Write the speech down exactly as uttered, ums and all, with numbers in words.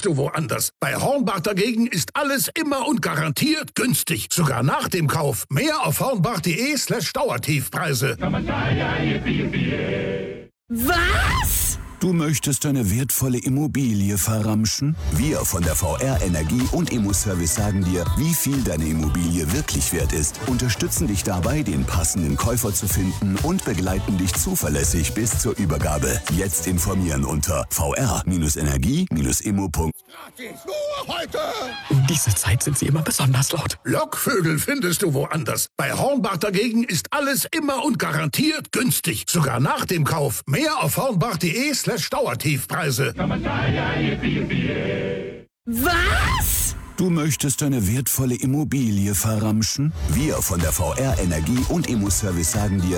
findest du woanders. Bei Hornbach dagegen ist alles immer und garantiert günstig. Sogar nach dem Kauf. Mehr auf hornbach.de slash Dauertiefpreise. Was? Du möchtest deine wertvolle Immobilie verramschen? Wir von der V R Energie und Immoservice sagen dir, wie viel deine Immobilie wirklich wert ist, unterstützen dich dabei, den passenden Käufer zu finden und begleiten dich zuverlässig bis zur Übergabe. Jetzt informieren unter v r Energie Immo punkt de. Nur heute! Um diese Zeit sind sie immer besonders laut. Lockvögel findest du woanders. Bei Hornbach dagegen ist alles immer und garantiert günstig. Sogar nach dem Kauf. Mehr auf hornbach.de slash Dauertiefpreise. Was? Du möchtest deine wertvolle Immobilie verramschen? Wir von der V R Energie und Immoservice sagen dir,